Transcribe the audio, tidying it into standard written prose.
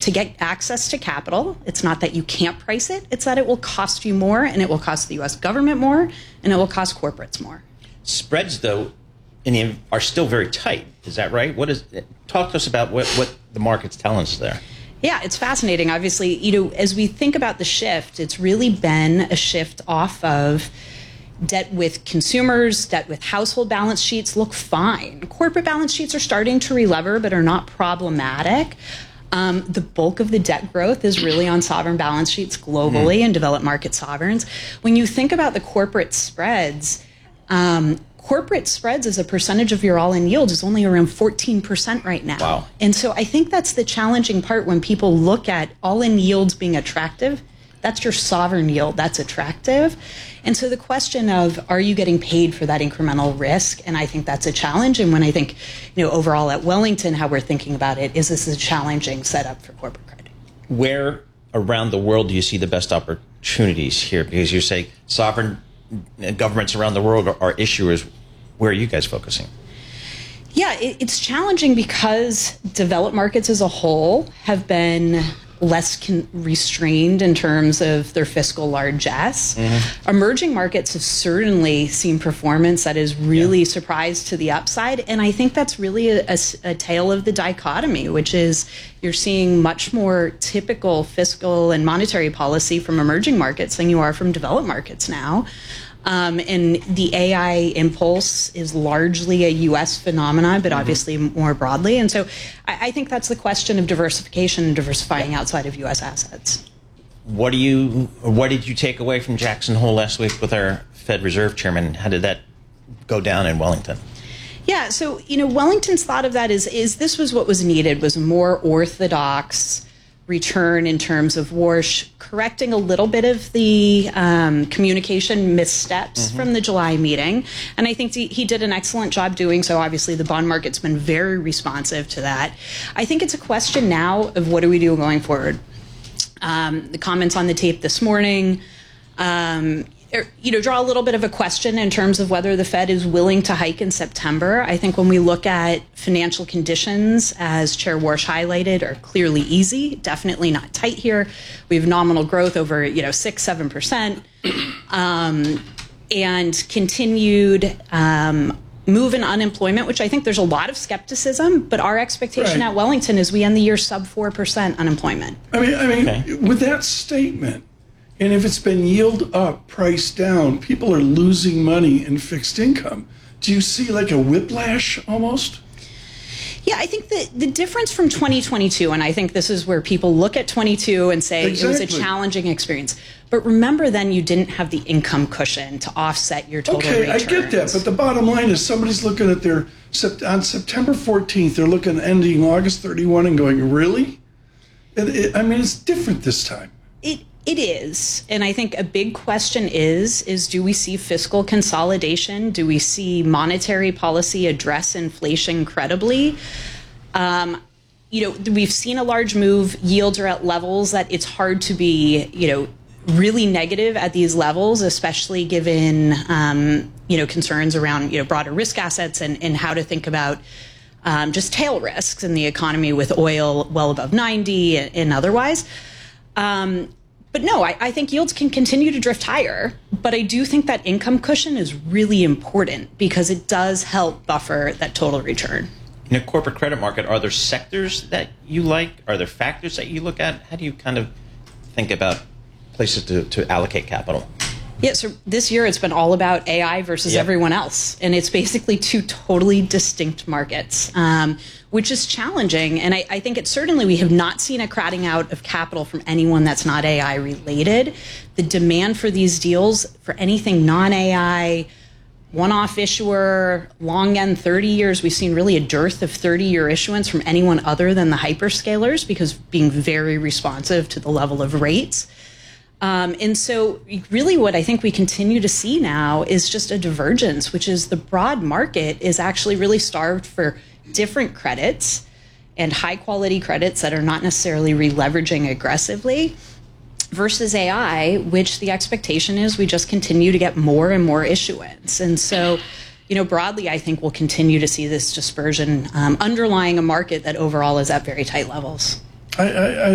to get access to capital. It's not that you can't price it, it's that it will cost you more, and it will cost the U.S. government more, and it will cost corporates more. Spreads, though, are still very tight. Is that right? Talk to us about what the market's telling us there. Yeah, it's fascinating. Obviously, as we think about the shift, it's really been a shift off of debt with consumers, debt with household balance sheets look fine. Corporate balance sheets are starting to relever, but are not problematic. The bulk of the debt growth is really on sovereign balance sheets globally and developed market sovereigns. When you think about the corporate spreads as a percentage of your all-in yield is only around 14% right now. Wow. And so I think that's the challenging part when people look at all-in yields being attractive. That's your sovereign yield. That's attractive. And so the question of, are you getting paid for that incremental risk? And I think that's a challenge. And when I think, overall at Wellington, how we're thinking about it is this is a challenging setup for corporate credit. Where around the world do you see the best opportunities here? Because you say sovereign governments around the world are issuers. Where are you guys focusing? Yeah, it's challenging because developed markets as a whole have been less restrained in terms of their fiscal largesse. Mm-hmm. Emerging markets have certainly seen performance that is really surprised to the upside. And I think that's really a tale of the dichotomy, which is you're seeing much more typical fiscal and monetary policy from emerging markets than you are from developed markets now. And the AI impulse is largely a U.S. phenomenon, but obviously more broadly. And so I think that's the question of diversification and diversifying outside of U.S. assets. What did you take away from Jackson Hole last week with our Fed Reserve Chairman? How did that go down in Wellington? Yeah, so, Wellington's thought of that is this was what was needed, was a more orthodox return in terms of Warsh correcting a little bit of the communication missteps from the July meeting. And I think he did an excellent job doing so. Obviously, the bond market's been very responsive to that. I think it's a question now of what do we do going forward. The comments on the tape this morning, draw a little bit of a question in terms of whether the Fed is willing to hike in September. I think when we look at financial conditions, as Chair Warsh highlighted, are clearly easy, definitely not tight here. We have nominal growth over 6-7%, and continued move in unemployment, which I think there's a lot of skepticism, but our expectation at Wellington is we end the year sub 4% unemployment. I mean, with that statement, and if it's been yield up, price down, people are losing money in fixed income. Do you see like a whiplash almost? Yeah, I think the difference from 2022, and I think this is where people look at 22 and say it was a challenging experience. But remember then you didn't have the income cushion to offset your total returns. I get that, but the bottom line is somebody's looking at on September 14th, they're looking ending August 31 and going, really? It's different this time. It is. And I think a big question is do we see fiscal consolidation? Do we see monetary policy address inflation credibly? We've seen a large move. Yields are at levels that it's hard to be, really negative at these levels, especially given, concerns around, broader risk assets and how to think about just tail risks in the economy with oil well above 90 and otherwise. But no, I think yields can continue to drift higher, but I do think that income cushion is really important because it does help buffer that total return. In a corporate credit market, are there sectors that you like? Are there factors that you look at? How do you kind of think about places to allocate capital? Yeah, so this year it's been all about AI versus everyone else. And it's basically two totally distinct markets, which is challenging. And I think we have not seen a crowding out of capital from anyone that's not AI related. The demand for these deals, for anything non-AI, one-off issuer, long end 30 years, we've seen really a dearth of 30-year issuance from anyone other than the hyperscalers because being very responsive to the level of rates. And so really what I think we continue to see now is just a divergence, which is the broad market is actually really starved for different credits and high quality credits that are not necessarily re-leveraging aggressively versus AI, which the expectation is we just continue to get more and more issuance. And so, broadly, I think we'll continue to see this dispersion underlying a market that overall is at very tight levels. I